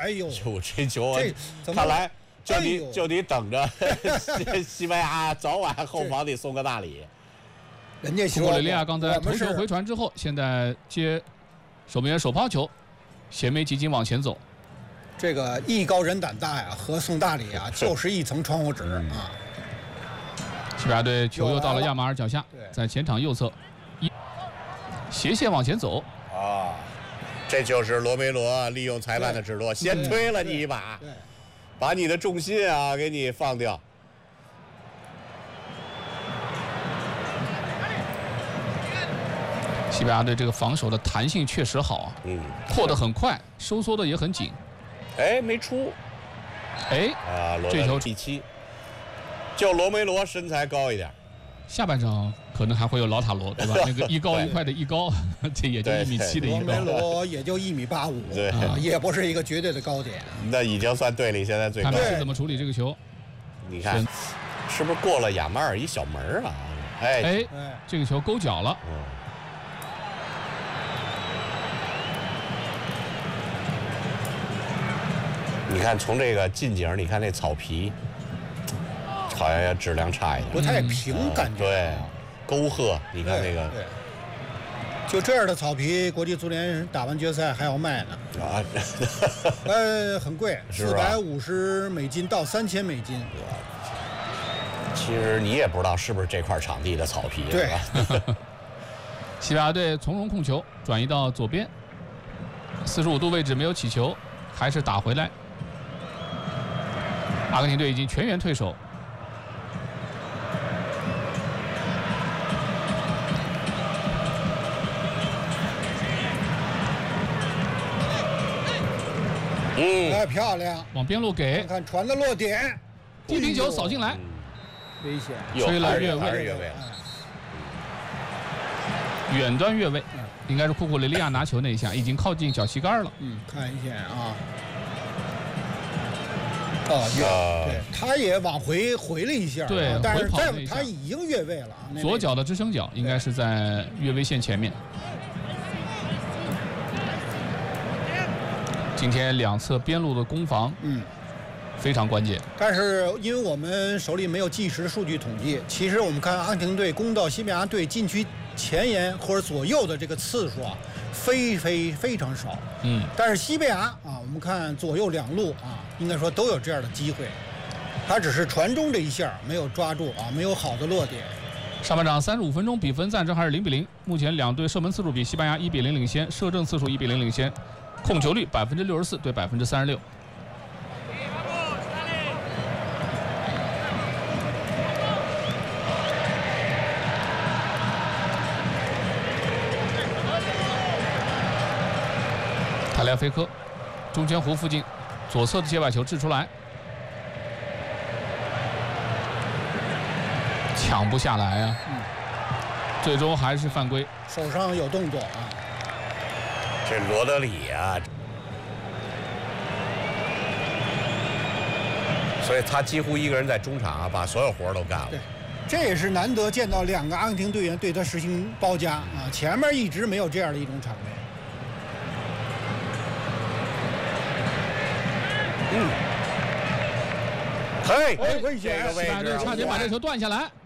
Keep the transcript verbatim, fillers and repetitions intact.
哎呦， 就这球， 这看来就你、 哎、 就你等着，西班牙早晚后防得送个大礼。 人家库库雷利亚刚才头球回传之后，现在接守门员手抛球，斜眉急紧往前走。 这个艺高人胆大呀，和送大礼啊，就是一层窗户纸啊。 西班牙队球又到了亚马尔脚下，在前场右侧，一斜线往前走。 啊，这就是罗梅罗利用裁判的指导，先推了你一把，把你的重心啊给你放掉。 西班牙队这个防守的弹性确实好啊， 嗯， 扩得很快，收缩的也很紧。 哎，没出。 哎， 啊， 这球第七，就罗梅罗身材高一点。 下半场可能还会有老塔罗，对吧？那个一高一快的一高，这也就一米七的一高。 罗梅罗也就一米八五， 对、 啊，也不是一个绝对的高点。 那已经算队里现在最高。 看他是怎么处理这个球？ 你看，是不是过了亚马尔一小门啊？哎哎，这个球勾脚了。 嗯。你看，从这个近景，你看这草皮，好像质量差一点， 不太平，感觉、 对，沟壑，你看那个， 对，就这样的草皮，国际足联打完决赛还要卖呢。 啊， 呃，很贵，四百五十美金到三千美金。 其实你也不知道是不是这块场地的草皮， 对。 西班牙队从容控球，转移到左边，四十五度位置没有起球，还是打回来。阿根廷队已经全员退守。 嗯， 哎，漂亮， 往边路给， 看看传的落点， 低平球扫进来， 危险， 吹了越位， 越位， 远端越位，应该是库库雷利亚拿球那一下，已经靠近脚膝盖了。 嗯，看一下啊。啊，越对，他也往回回了一下， 对， 但是在他他已经越位了， 左脚的支撑脚应该是在越位线前面。今天两侧边路的攻防， 嗯， 非常关键。 但是因为我们手里没有即时数据统计，其实我们看阿根廷队攻到西班牙队禁区前沿或者左右的这个次数啊，非非非常少。 嗯， 但是西班牙啊，我们看左右两路啊，应该说都有这样的机会，他只是传中这一下没有抓住啊，没有好的落点。 上半场三十五分钟，比分暂时还是零比零。目前两队射门次数比西班牙一比零领先，射正次数一比零领先，控球率百分之六十四对百分之三十六。塔利亚菲科，中间弧附近，左侧的接把球掷出来，抢不下来啊！ 嗯， 最终还是犯规， 手上有动作啊。 这罗德里啊，所以他几乎一个人在中场啊，把所有活都干了。 对，这也是难得见到两个阿根廷队员对他实行包夹啊，前面一直没有这样的一种场面。 嘿， 哎，危险！ 西班牙队差点把这球断下来。